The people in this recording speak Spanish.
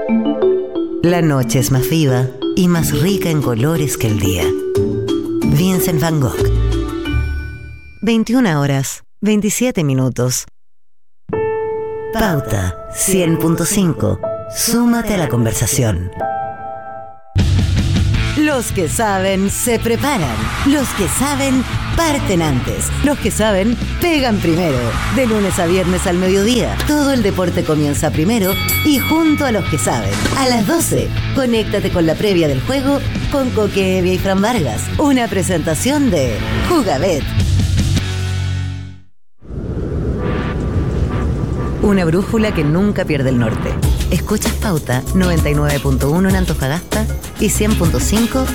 La noche es más viva y más rica en colores que el día. Vincent Van Gogh. 21 horas, 27 minutos. Pauta 100.5. Súmate a la conversación. Los que saben se preparan. Los que saben parten antes. Los que saben pegan primero. De lunes a viernes al mediodía. Todo el deporte comienza primero y junto a los que saben. A las 12, conéctate con la previa del juego con Coque Evia y Fran Vargas. Una presentación de Jugabet. Una brújula que nunca pierde el norte. Escuchas Pauta 99.1 en Antofagasta y 100.5